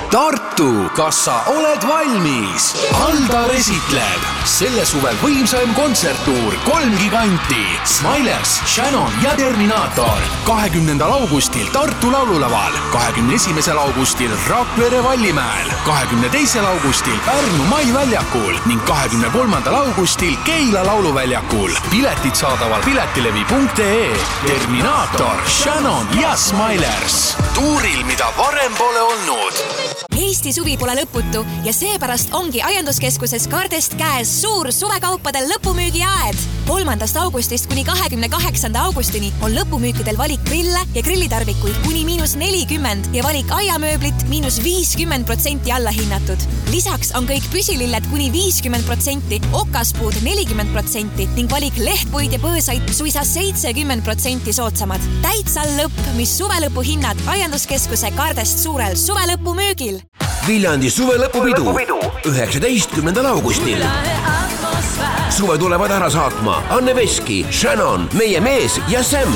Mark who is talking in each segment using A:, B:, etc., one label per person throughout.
A: Tartu, kas sa oled valmis? Aldar esitleb selle suve võimsaim kontserttuur 3 giganti Smilers, Shannon ja Terminaator 20. augustil Tartu laululaval, 21. augustil Rakvere Vallimäel, 22. augustil Pärnu Maiväljakul ning 23. augustil Keila lauluväljakul. Piletid saadaval piletilevi.ee. Terminaator, Shannon ja Smilers. Tuuril, mida varem pole olnud.
B: Eesti suvi pole lõputu ja seepärast ongi Aianduskeskuses Kardest käes suur suvekaupade lõpumüügi aed. 3. augustist kuni 28. augustini on lõpumüükidel valik grille ja grillitarvikuid kuni -40% ja valik aiamööblit -50% allahinnatud. Lisaks on kõik püsililled kuni 50%, okaspuud 40% ning valik lehtpuid ja põõsaid suisa 70% soodsamad. Täitsa lõpp, mis suvelõpu hinnad Aianduskeskuse Kardest suurel suvelõpumüügil.
C: Viljandi suvelõpupidu 19. augustil. Suve tulevad ära saatma Anne Veski, Shannon, Meie mees ja Sam.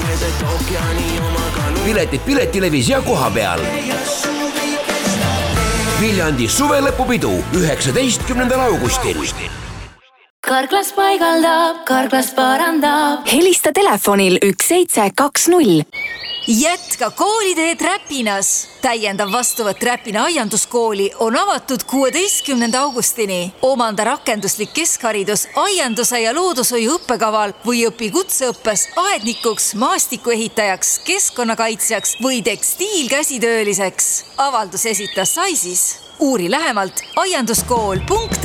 C: Piletid piletilevis ja koha peal. Viljandi suvelõpupidu 19. augustil.
D: Karklas paigaldab, Karklas parandab.
E: Helista telefonil 1720.
F: Jätka kooliteed Räpinas. Täiendav vastuvõtt Räpina aianduskooli on avatud 16. augustini. Omanda rakenduslik keskharidus aianduse ja loodushoiu õppekaval või õpi kutseõppes aednikuks, maastikuehitajaks, keskkonnakaitsjaks või tekstiilkäsitööliseks. Avaldus esitas Saisis. Uuri lähemalt aianduskool.ee.